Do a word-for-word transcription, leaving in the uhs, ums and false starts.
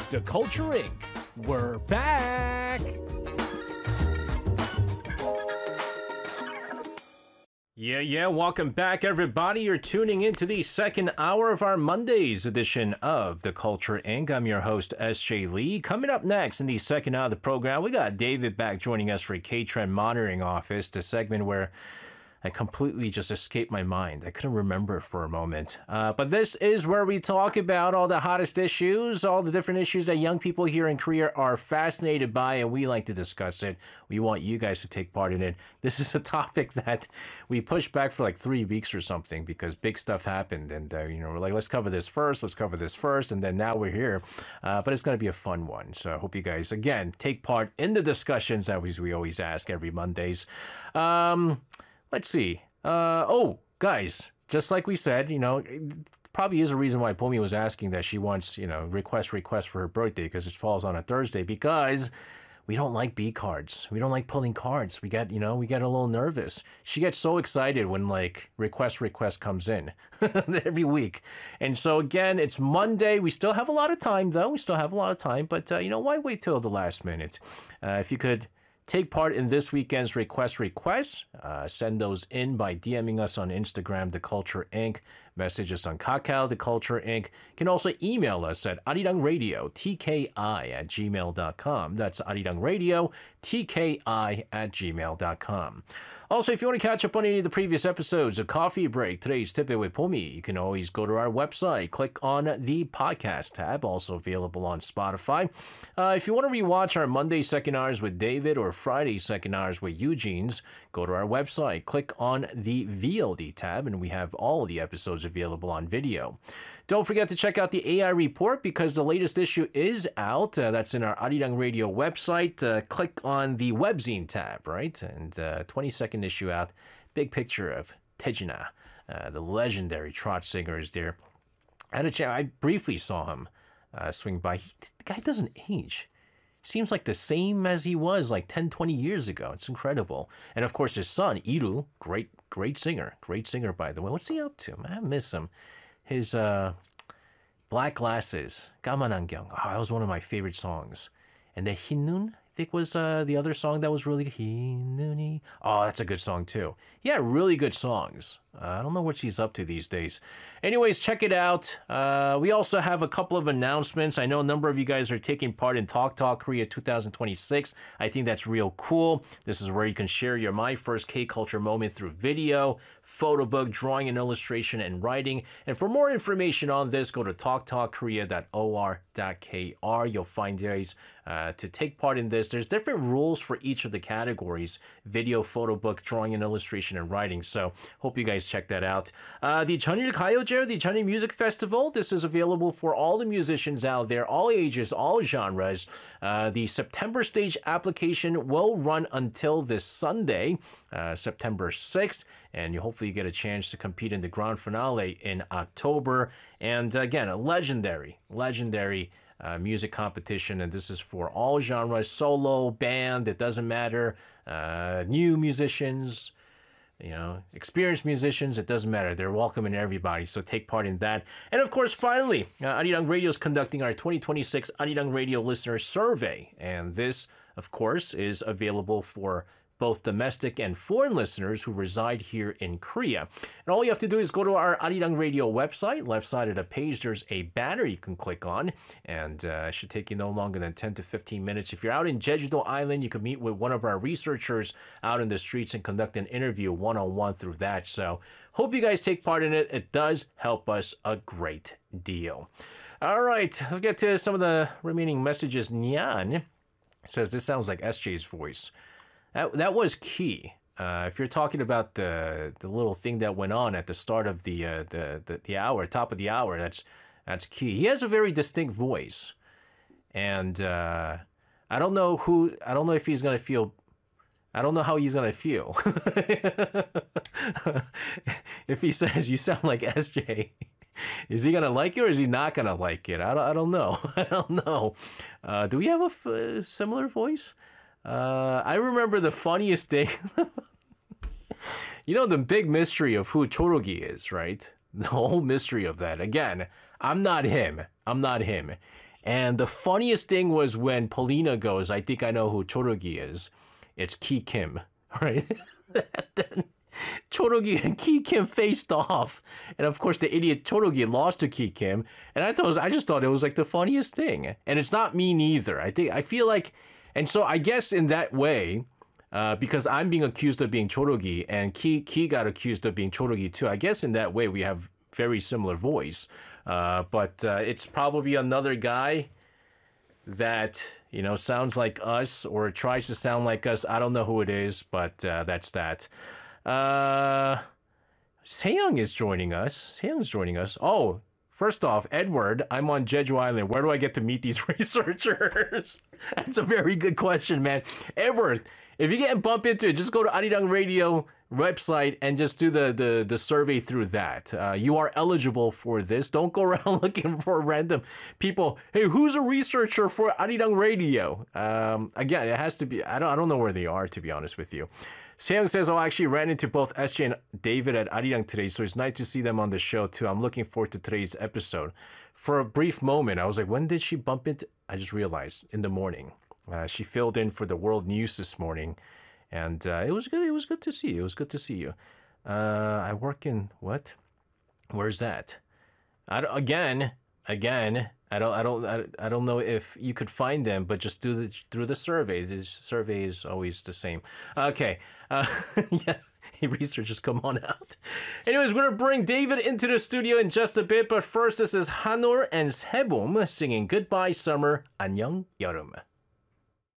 The Culture Incorporated. We're back! Yeah, yeah, welcome back, everybody. You're tuning into the second hour of our Mondays edition of The Culture Incorporated. I'm your host, S J Lee. Coming up next in the second hour of the program, we got David back joining us for K-Trend Monitoring Office, the segment where I completely just escaped my mind. I couldn't remember for a moment. Uh, but this is where we talk about all the hottest issues, all the different issues that young people here in Korea are fascinated by, and we like to discuss it. We want you guys to take part in it. This is a topic that we pushed back for like three weeks or something because big stuff happened. And, uh, you know, we're like, let's cover this first, let's cover this first. And then now we're here. Uh, but it's going to be a fun one. So I hope you guys, again, take part in the discussions that we, we always ask every Mondays. Um... Let's see. Uh, oh, guys, just like we said, you know, it probably is a reason why Pomi was asking that she wants, you know, request, request for her birthday because it falls on a Thursday because we don't like B cards. We don't like pulling cards. We get, you know, we get a little nervous. She gets so excited when like request, request comes in every week. And so again, it's Monday. We still have a lot of time though. We still have a lot of time, but uh, you know, why wait till the last minute? Uh, if you could take part in this weekend's request requests. Uh, send those in by DMing us on Instagram, The Culture Incorporated. Message us on Kakao, The Culture Incorporated. You can also email us at arirangradio, T K I at gmail dot com. That's arirangradio, T K I at gmail dot com. Also, if you want to catch up on any of the previous episodes of Coffee Break, Today's Tip with Pomi, you can always go to our website, click on the podcast tab, also available on Spotify. Uh, if you want to rewatch our Monday second hours with David or Friday second hours with Eugene's, go to our website, click on the V O D tab, and we have all of the episodes available on video. Don't forget to check out the A I report because the latest issue is out. Uh, that's in our Arirang Radio website. Uh, click on the webzine tab, right? And uh, twenty-second issue out. Big picture of Taejina, uh, the legendary trot singer, is there. I had a chance. I briefly saw him uh, swing by. He, the guy doesn't age. Seems like the same as he was like ten, twenty years ago. It's incredible. And of course, his son, Iru, great, great singer. Great singer, by the way. What's he up to? I miss him. His uh, Black Glasses, Gaman Angyong. Oh, that was one of my favorite songs. And the Hinun, I think, was uh, the other song that was really Hinuni. Oh, that's a good song too. Yeah, really good songs. Uh, I don't know what she's up to these days. Anyways, check it out. Uh, we also have a couple of announcements. I know a number of you guys are taking part in Talk Talk Korea twenty twenty-six. I think that's real cool. This is where you can share your My First K-Culture moment through video, photo book, drawing and illustration, and writing. And for more information on this, go to talk talk korea dot o r dot k r. You'll find ways uh, to take part in this. There's different rules for each of the categories: video, photo book, drawing and illustration, and writing. So hope you guys check that out. Uh, the Jeonnil Gayeoje, the Jeonnil Music Festival, this is available for all the musicians out there, all ages, all genres. Uh, the September stage application will run until this Sunday, uh, September sixth, and you hopefully get a chance to compete in the grand finale in October. And again, a legendary, legendary Uh, music competition, and this is for all genres, solo, band, it doesn't matter, uh, new musicians, you know, experienced musicians, it doesn't matter. They're welcoming everybody, so take part in that. And of course, finally, uh, Arirang Radio is conducting our twenty twenty-six Arirang Radio Listener Survey, and this, of course, is available for both domestic and foreign listeners who reside here in Korea. And all you have to do is go to our Arirang Radio website. Left side of the page, there's a banner you can click on, and uh, it should take you no longer than ten to fifteen minutes. If you're out in Jeju-do Island, you can meet with one of our researchers out in the streets and conduct an interview one-on-one through that. So hope you guys take part in it. It does help us a great deal. All right, let's get to some of the remaining messages. Nyan says, this sounds like S J's voice. That, that was key. Uh, if you're talking about the the little thing that went on at the start of the uh, the, the the hour, top of the hour, that's that's key. He has a very distinct voice, and uh, I don't know who. I don't know if he's gonna feel. I don't know how he's gonna feel if he says you sound like S J. Is he gonna like it or is he not gonna like it? I don't. I don't know. I don't know. Uh, do we have a f- similar voice? Uh, I remember the funniest thing. You know, the big mystery of who Chorogi is, right? The whole mystery of that. Again, I'm not him. I'm not him. And the funniest thing was when Polina goes, I think I know who Chorogi is. It's Ki Kim, right? Then Chorogi and Ki Kim faced off. And of course, the idiot Chorogi lost to Ki Kim. And I thought it was, I just thought it was like the funniest thing. And it's not me neither. I think, I feel like, and so I guess in that way, uh, because I'm being accused of being Chorogi and Ki, Ki got accused of being Chorogi too, I guess in that way we have very similar voice. Uh, but uh, it's probably another guy that, you know, sounds like us or tries to sound like us. I don't know who it is, but uh, that's that. Uh, Seyoung is joining us. Seyoung's joining us. Oh, first off, Edward, I'm on Jeju Island. Where do I get to meet these researchers? That's a very good question, man. Edward, if you get bumped into it, just go to Arirang Radio website and just do the, the, the survey through that. Uh, you are eligible for this. Don't go around looking for random people. Hey, who's a researcher for Arirang Radio? Um, again, it has to be, I don't, I don't know where they are, to be honest with you. Seyoung says, oh, I actually ran into both S J and David at Arirang today, so it's nice to see them on the show too. I'm looking forward to today's episode. For a brief moment, I was like, when did she bump into? I just realized in the morning. Uh, she filled in for the world news this morning, and uh, it was good. It was good to see you. It was good to see you. Uh, I work in what? Where's that? I don't, again, again. I don't. I don't. I, I don't know if you could find them, but just do the through the survey. The survey is always the same. Okay. Uh, yeah. Researchers, come on out. Anyways, we're gonna bring David into the studio in just a bit, but first, this is Hanor and Sebum singing "Goodbye Summer, 안녕 여름."